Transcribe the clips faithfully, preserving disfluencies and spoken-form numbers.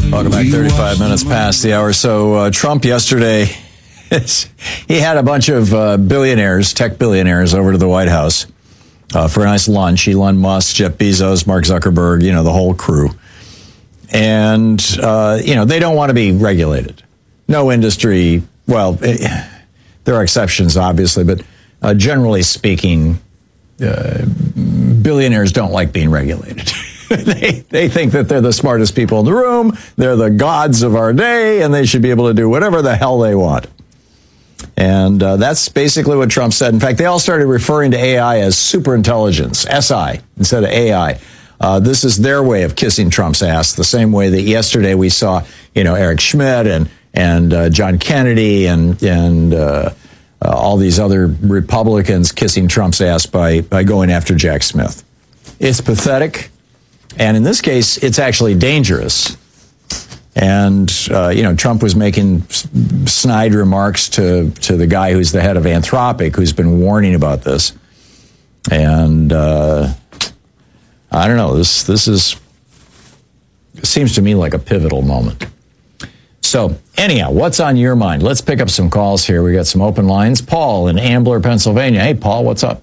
Welcome back. thirty-five minutes past the hour. So uh, Trump yesterday, he had a bunch of uh, billionaires, tech billionaires, over to the White House uh, for a nice lunch. Elon Musk, Jeff Bezos, Mark Zuckerberg, you know, the whole crew. And, uh, you know, they don't want to be regulated. No industry, well, it, there are exceptions, obviously, but uh, generally speaking, uh, billionaires don't like being regulated. They they think that they're the smartest people in the room, they're the gods of our day, and they should be able to do whatever the hell they want. And uh, that's basically what Trump said. In fact, they all started referring to A I as superintelligence, S I, instead of A I. Uh, this is their way of kissing Trump's ass, the same way that yesterday we saw, you know, Eric Schmidt and and uh, John Kennedy and and uh, uh, all these other Republicans kissing Trump's ass by by going after Jack Smith. It's pathetic. And in this case, it's actually dangerous. And, uh, you know, Trump was making snide remarks to, to the guy who's the head of Anthropic, who's been warning about this. And uh, I don't know, this this is, it seems to me like a pivotal moment. So anyhow, what's on your mind? Let's pick up some calls here. We got some open lines. Paul in Ambler, Pennsylvania. Hey, Paul, what's up?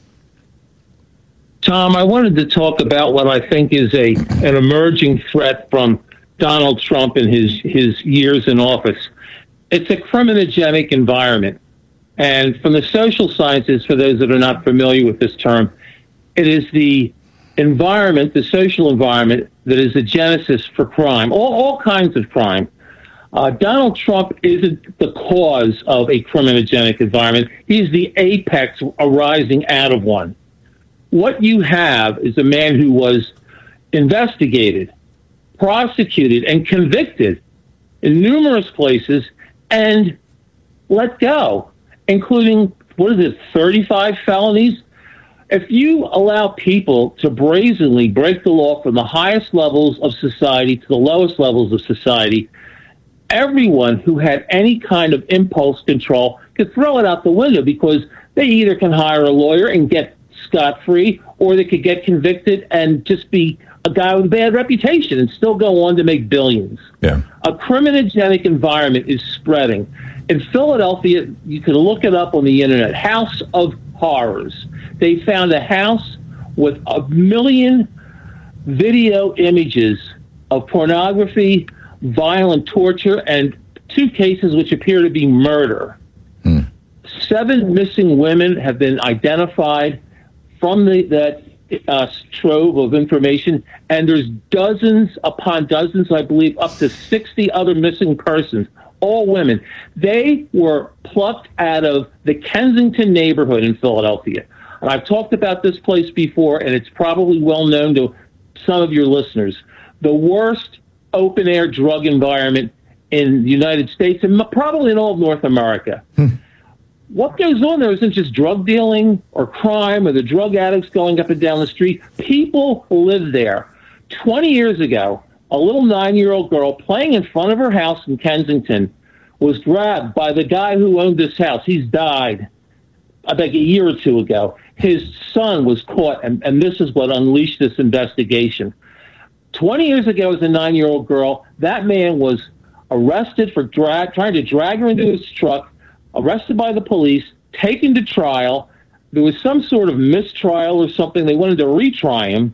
Tom, I wanted to talk about what I think is a an emerging threat from Donald Trump in his, his years in office. It's a criminogenic environment. And from the social sciences, for those that are not familiar with this term, it is the environment, the social environment, that is the genesis for crime, all, all kinds of crime. Uh, Donald Trump isn't the cause of a criminogenic environment. He's the apex arising out of one. What you have is a man who was investigated, prosecuted, and convicted in numerous places and let go, including, what is it, thirty-five felonies? If you allow people to brazenly break the law from the highest levels of society to the lowest levels of society, everyone who had any kind of impulse control could throw it out the window, because they either can hire a lawyer and get scot-free, or they could get convicted and just be a guy with a bad reputation and still go on to make billions. Yeah. A criminogenic environment is spreading. In Philadelphia, you can look it up on the internet, House of Horrors. They found a house with a million video images of pornography, violent torture, and two cases which appear to be murder. Hmm. Seven missing women have been identified from the, that uh, trove of information, and there's dozens upon dozens, I believe, up to sixty other missing persons, all women. They were plucked out of the Kensington neighborhood in Philadelphia. And I've talked about this place before, and it's probably well known to some of your listeners. The worst open-air drug environment in the United States, and probably in all of North America. Hmm. What goes on there isn't just drug dealing or crime or the drug addicts going up and down the street. People live there. twenty years ago, a little nine-year-old girl playing in front of her house in Kensington was grabbed by the guy who owned this house. He's died, I think, a year or two ago. His son was caught, and, and this is what unleashed this investigation. twenty years ago, as a nine-year-old girl, that man was arrested for drag, trying to drag her into his truck, arrested by the police, taken to trial. There was some sort of mistrial or something. They wanted to retry him.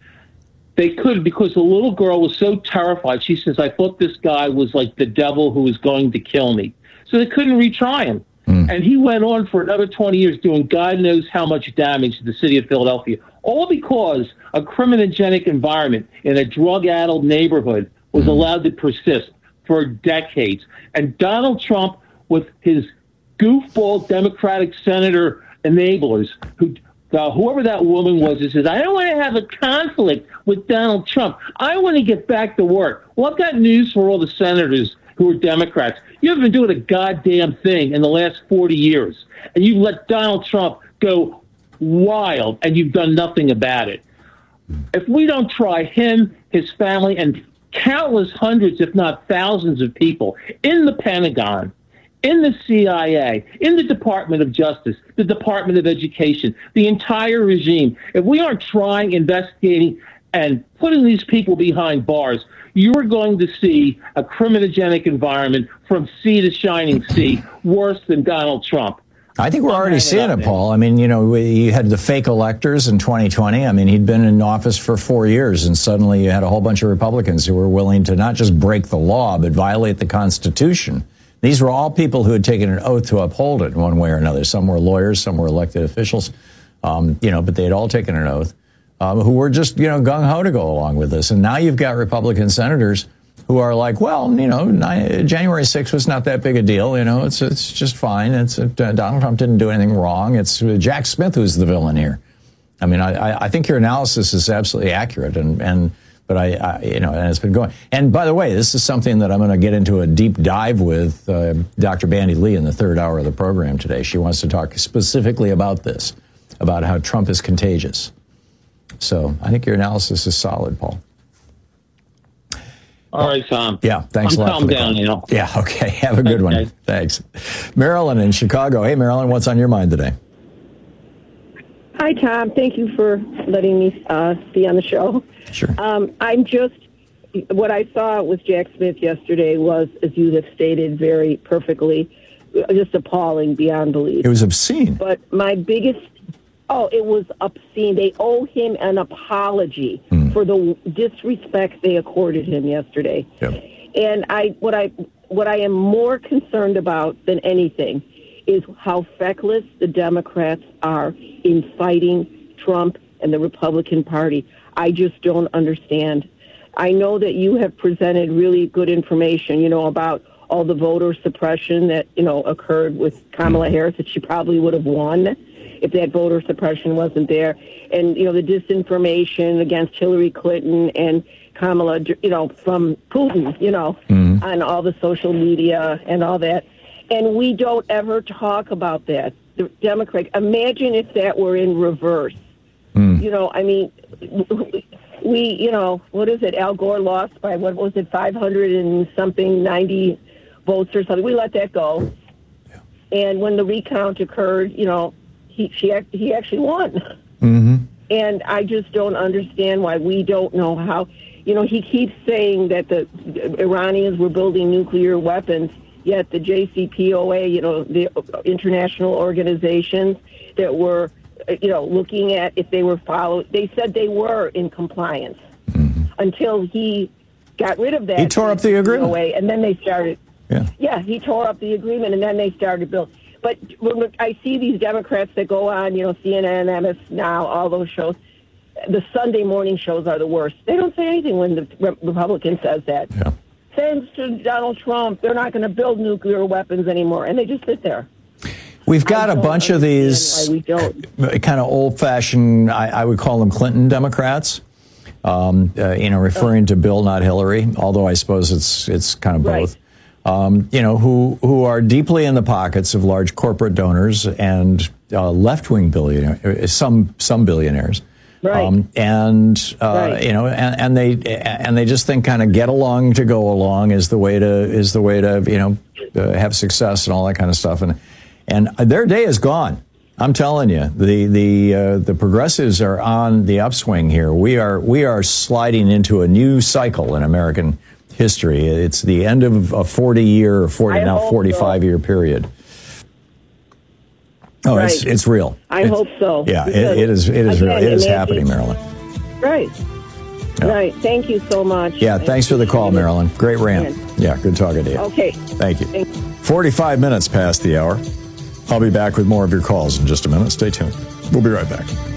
They couldn't, because the little girl was so terrified. She says, I thought this guy was like the devil who was going to kill me. So they couldn't retry him. Mm. And he went on for another twenty years doing God knows how much damage to the city of Philadelphia, all because a criminogenic environment in a drug-addled neighborhood was mm. allowed to persist for decades. And Donald Trump, with his goofball Democratic senator enablers, who uh, whoever that woman was, who says, I don't want to have a conflict with Donald Trump. I want to get back to work. Well, I've got news for all the senators who are Democrats. You haven't been doing a goddamn thing in the last forty years, and you've let Donald Trump go wild, and you've done nothing about it. If we don't try him, his family, and countless hundreds, if not thousands of people in the Pentagon, in the C I A, in the Department of Justice, the Department of Education, the entire regime, if we aren't trying, investigating, and putting these people behind bars, you are going to see a criminogenic environment from sea to shining sea, worse than Donald Trump. I think we're already seeing it, Paul. I mean, you know, you had the fake electors in twenty twenty. I mean, he'd been in office for four years, and suddenly you had a whole bunch of Republicans who were willing to not just break the law, but violate the Constitution. These were all people who had taken an oath to uphold it in one way or another. Some were lawyers, some were elected officials, um, you know, but they had all taken an oath. Um, who were just, you know, gung-ho to go along with this. And now you've got Republican senators who are like, well, you know, January sixth was not that big a deal. You know, it's it's just fine. It's uh, Donald Trump didn't do anything wrong. It's Jack Smith who's the villain here. I mean, I, I think your analysis is absolutely accurate. And, and but I, I, you know, and it's been going. And by the way, this is something that I'm going to get into a deep dive with uh, Doctor Bandy Lee in the third hour of the program today. She wants to talk specifically about this, about how Trump is contagious. So I think your analysis is solid, Paul. All right, Tom. Yeah, thanks I'm a lot. calm for the down, call. you know. Yeah, okay. Have a good okay. one. Thanks. Marilyn in Chicago. Hey, Marilyn, what's on your mind today? Hi, Tom. Thank you for letting me uh, be on the show. Sure. Um, I'm just, what I saw with Jack Smith yesterday was, as you have stated very perfectly, just appalling beyond belief. It was obscene. But my biggest Oh, it was obscene. They owe him an apology mm. for the disrespect they accorded him yesterday. Yep. And I, what I, what I am more concerned about than anything is how feckless the Democrats are in fighting Trump and the Republican Party. I just don't understand. I know that you have presented really good information, you know, about all the voter suppression that, you know, occurred with Kamala Harris, that she probably would have won if that voter suppression wasn't there. And, you know, the disinformation against Hillary Clinton and Kamala, you know, from Putin, you know, mm-hmm. on all the social media and all that. And we don't ever talk about that. The Democrat, imagine if that were in reverse. Mm. You know, I mean, we, you know, what is it? Al Gore lost by, what was it, five hundred and something, ninety votes or something. We let that go. Yeah. And when the recount occurred, you know, He she he actually won, mm-hmm. and I just don't understand why we don't know how. You know, he keeps saying that the Iranians were building nuclear weapons, yet the J C P O A, you know, the international organizations that were, you know, looking at if they were followed, they said they were in compliance mm-hmm. until he got rid of that. He tore up the agreement, and then they started. Yeah, yeah, he tore up the agreement, and then they started building. But when I see these Democrats that go on, you know, C N N, M S Now, all those shows, the Sunday morning shows are the worst. They don't say anything when the Re- Republican says that. Yeah. Thanks to Donald Trump, they're not going to build nuclear weapons anymore. And they just sit there. We've got a bunch of these kind of old-fashioned, I, I would call them Clinton Democrats, um, uh, you know, referring to Bill, not Hillary, although I suppose it's it's kind of both. Right. Um, you know, who who are deeply in the pockets of large corporate donors and uh, left-wing billionaires, some some billionaires, right? Um, and uh, right. you know, and, and they and they just think kind of get along to go along is the way to is the way to you know uh, have success and all that kind of stuff, and and their day is gone. I'm telling you, the the uh, the progressives are on the upswing here. We are we are sliding into a new cycle in American history. It's the end of a forty-year, or forty now forty-five-year so. period. Oh, right. it's it's real. I it's, hope so. Yeah, it, it is. It is again, real. It is happening, Marilyn. Right. Yeah. Right. Thank you so much. Yeah. Thanks for the call, Marilyn. Great rant. Yeah. Good talking to you. Okay. Thank you. Thank you. forty-five minutes past the hour. I'll be back with more of your calls in just a minute. Stay tuned. We'll be right back.